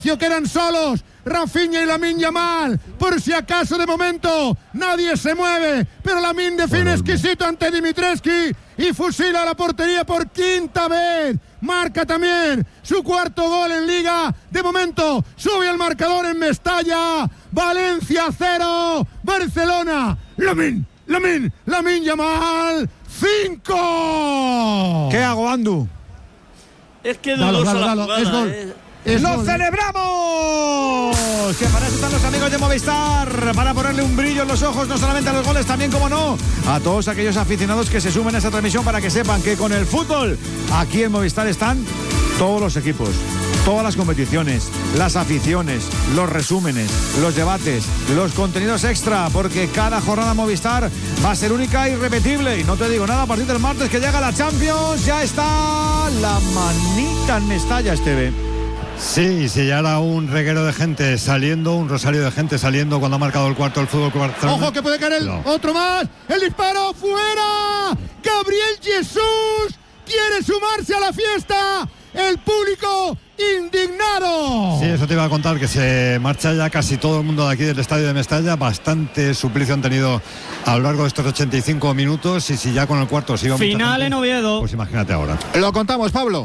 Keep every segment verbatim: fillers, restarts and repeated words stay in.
Quedan solos Rafinha y Lamine Yamal. Por si acaso, de momento nadie se mueve, pero Lamine define exquisito ante Dimitrescu y fusila la portería por quinta vez. Marca también su cuarto gol en Liga. De momento sube el marcador en Mestalla. Valencia cero, Barcelona. Lamine, Lamine, Lamine Yamal cinco. ¿Qué hago, Andu? Es que dudosa la jugada, es gol. eh. ¡Lo celebramos! Que para eso están los amigos de Movistar, para ponerle un brillo en los ojos, no solamente a los goles, también, como no, a todos aquellos aficionados que se sumen a esta transmisión, para que sepan que con el fútbol aquí en Movistar están todos los equipos, todas las competiciones, las aficiones, los resúmenes, los debates, los contenidos extra, porque cada jornada Movistar va a ser única e irrepetible. Y no te digo nada, a partir del martes que llega la Champions, ya está la manita en Mestalla, Esteve. Sí, sí, ya era un reguero de gente saliendo, un rosario de gente saliendo cuando ha marcado el cuarto del Fútbol Club Barcelona. Ojo que puede caer el no. otro más. El disparo fuera. Gabriel Jesús quiere sumarse a la fiesta. El público indignado. Sí, eso te iba a contar, que se marcha ya casi todo el mundo de aquí del estadio de Mestalla. Bastante suplicio han tenido a lo largo de estos ochenta y cinco minutos, y si ya con el cuarto se iba final gente, en Oviedo. Pues imagínate ahora. Lo contamos, Pablo.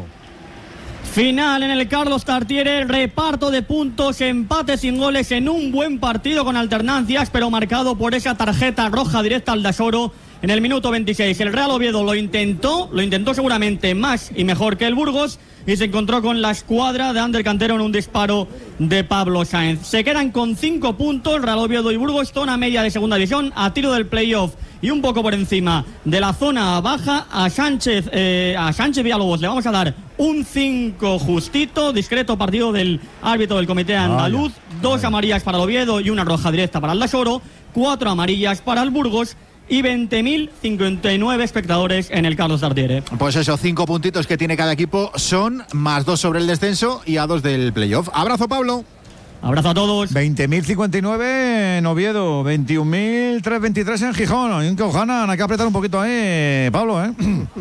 Final en el Carlos Tartiere, reparto de puntos, empate sin goles en un buen partido con alternancias, pero marcado por esa tarjeta roja directa al Dasoro en el minuto veintiséis. El Real Oviedo lo intentó, lo intentó seguramente más y mejor que el Burgos, y se encontró con la escuadra de Ander Cantero en un disparo de Pablo Sáenz. Se quedan con cinco puntos, Real Oviedo y Burgos, zona media de segunda división, a tiro del playoff y un poco por encima de la zona baja. A Sánchez, eh, a Sánchez Villalobos le vamos a dar un cinco justito, discreto partido del árbitro del comité andaluz, vaya, dos vaya. amarillas para el Oviedo y una roja directa para el Dasoro, cuatro amarillas para el Burgos y veinte mil cincuenta y nueve espectadores en el Carlos Tartiere. Pues eso, cinco puntitos que tiene cada equipo son más dos sobre el descenso y a dos del playoff. Abrazo, Pablo. Abrazo a todos. veinte mil cincuenta y nueve en Oviedo, veintiún mil trescientos veintitrés en Gijón. En Cojanan, hay que apretar un poquito ahí, Pablo, ¿eh?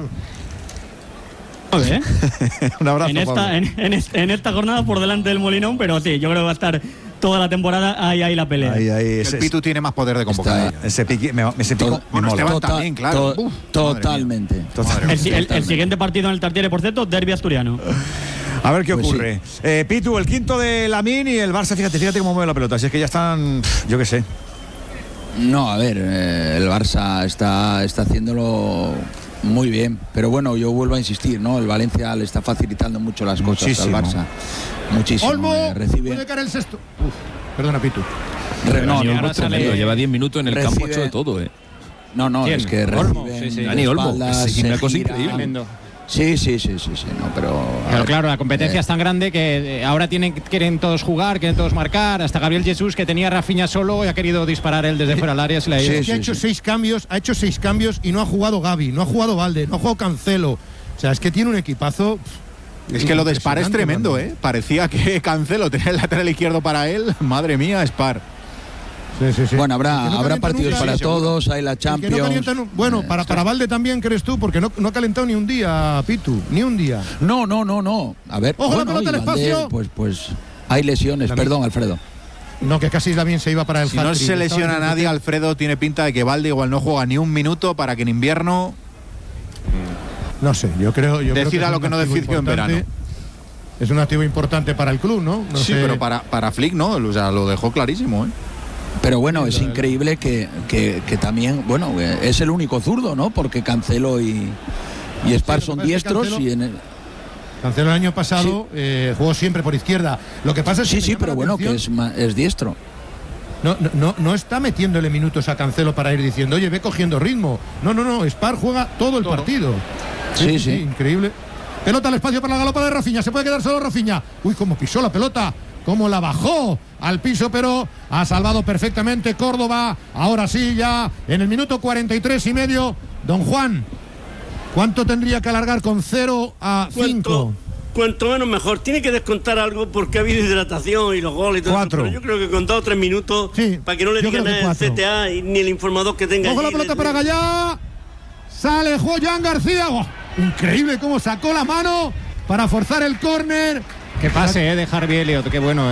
¿Eh? Un abrazo, en esta, Pablo. en, en, en esta jornada por delante del Molinón, pero sí, yo creo que va a estar toda la temporada ahí, ahí la pelea. Ahí, ahí, el ese, Pitu tiene más poder de convocar. Ese pique, me, ese pico, me bueno, Esteban Total, también, claro. To, Uf, totalmente. El, el, el siguiente partido en el Tartiere, por cierto, derbi asturiano. A ver qué pues ocurre. Sí. Eh, Pitu, el quinto de Lamine y el Barça, fíjate, fíjate cómo mueve la pelota. Si es que ya están, yo qué sé. No, a ver, eh, el Barça está, está haciéndolo muy bien, pero bueno, yo vuelvo a insistir, ¿no? El Valencia le está facilitando mucho las cosas Muchísimo. al Barça. Muchísimo. Olmo, eh, recibe... puede caer el sexto. Uf, perdona, Pitu. Re, no, no, no, tremendo, lleva diez minutos en el recibe... campo hecho de todo, ¿eh? No, no, ¿Quién? es que Olmo, reciben sí, sí. Dani Olmo, espaldas, es una cosa se giran. increíble. Sí, sí, sí, sí, sí, no, pero... Pero claro, la competencia eh. es tan grande que ahora tienen, quieren todos jugar, quieren todos marcar. Hasta Gabriel Jesús, que tenía a Rafinha solo y ha querido disparar él desde fuera del área, se le ha ido. Sí, sí, ha hecho sí. seis cambios, ha hecho seis cambios y no ha jugado Gavi, no ha jugado Valde, no ha jugado Cancelo. O sea, es que tiene un equipazo. Es que lo de Spar es tremendo, ¿eh? Parecía que Cancelo tenía el lateral izquierdo para él. Madre mía, Spar. Sí, sí, sí. Bueno, habrá, no habrá partidos nunca, para sí, todos, hay la Champions. No bueno, para, para Valde también, ¿crees tú? Porque no, no ha calentado ni un día, Pitu, ni un día. No, no, no, no. A ver, ojo, bueno, la pelota al espacio. Valde, pues, pues hay lesiones, también. Perdón, Alfredo. No, que casi también se iba para el Si no se lesiona a nadie, Alfredo, tiene pinta de que Valde igual no juega ni un minuto para que en invierno... No sé, yo creo... Yo decida creo que lo que no decidió en verano. Es un activo importante para el club, ¿no? no sí, sé. pero para, para Flick no, o sea, lo dejó clarísimo, ¿eh? Pero bueno, es increíble que, que, que también, bueno, es el único zurdo, ¿no? Porque Cancelo y, y Spar sí, son diestros. Cancelo, y en el... Cancelo el año pasado sí. eh, jugó siempre por izquierda. Lo que pasa es que sí, sí, pero bueno, que es, es diestro. No, no, no, no está metiéndole minutos a Cancelo para ir diciendo, oye, ve cogiendo ritmo. No, no, no, Spar juega todo el todo. partido. Sí, sí, sí, sí, increíble. Pelota al espacio para la galopa de Rafinha. Se puede quedar solo Rafinha. Uy, cómo pisó la pelota. Cómo la bajó al piso, pero ha salvado perfectamente Córdoba. Ahora sí, ya en el minuto cuarenta y tres y medio. Don Juan, ¿cuánto tendría que alargar con cero a cinco? Cuanto menos mejor. Tiene que descontar algo porque ha habido hidratación y los goles y todo cuatro. Eso, pero yo creo que con dos o tres minutos, sí, para que no le digan nada el C T A y ni el informador que tenga. Ojo allí, la pelota le... para Gallá. Sale Joan García. Oh, increíble cómo sacó la mano para forzar el córner. Que pase, eh, de Harvey Elliott, qué bueno.